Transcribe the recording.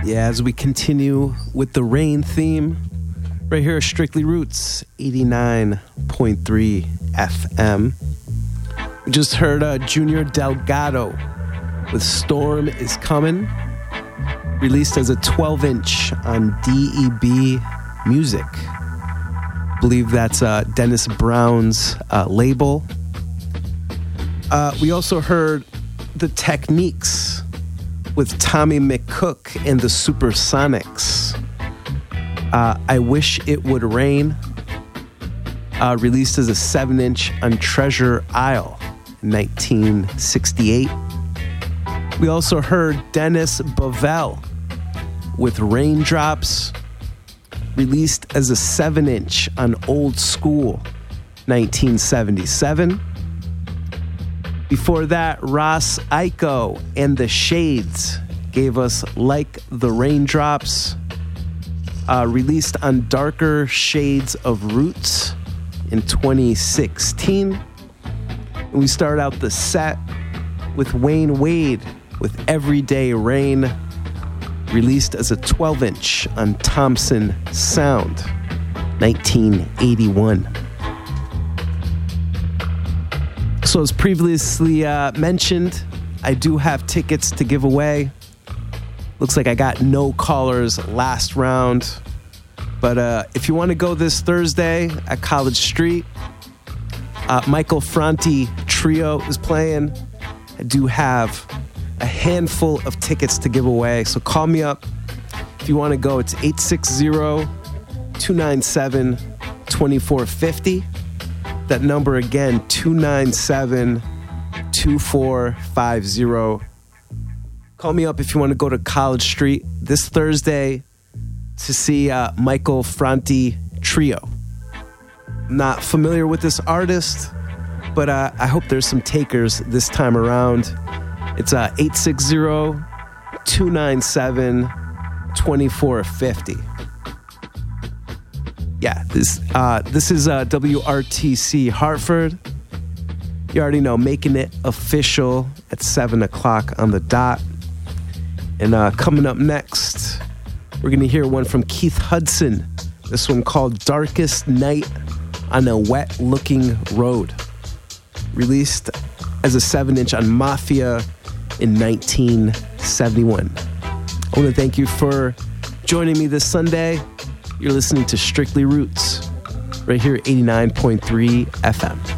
Yeah, as we continue with the rain theme, right here, Strictly Roots, 89.3 FM. We just heard Junior Delgado with Storm Is Coming, released as a 12-inch on DEB Music. I believe that's Dennis Brown's label. We also heard The Techniques with Tommy McCook and the Supersonics. I Wish It Would Rain, released as a 7-inch on Treasure Isle in 1968. We also heard Dennis Bovell with Raindrops, released as a 7-inch on Old School 1977. Before that, Ross Aiko and the Shades gave us Like the Raindrops, released on Darker Shades of Roots in 2016. And we start out the set with Wayne Wade with Everyday Rain, released as a 12-inch on Thompson Sound, 1981. So as previously mentioned, I do have tickets to give away. Looks like I got no callers last round. But if you want to go this Thursday at College Street, Michael Franti Trio is playing. I do have a handful of tickets to give away. So call me up if you want to go. It's 860-297-2450. That number again, 297-2450. Call me up if you want to go to College Street this Thursday to see Michael Franti Trio. I'm not familiar with this artist, but I hope there's some takers this time around. It's 860-297-2450. Yeah, this is WRTC Hartford. You already know, making it official at 7 o'clock on the dot. And coming up next, we're going to hear one from Keith Hudson. This one called Darkest Night on a Wet Looking Road. Released as a 7-inch on Mafia in 1971. I want to thank you for joining me this Sunday. You're listening to Strictly Roots, right here at 89.3 FM.